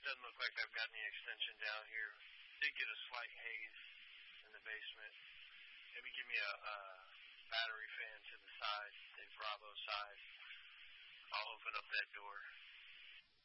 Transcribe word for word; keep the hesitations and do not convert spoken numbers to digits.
doesn't look like I've got any extension down here. Did get a slight haze in the basement. Maybe give me a, a battery fan to the side, the Bravo side. I'll open up that door.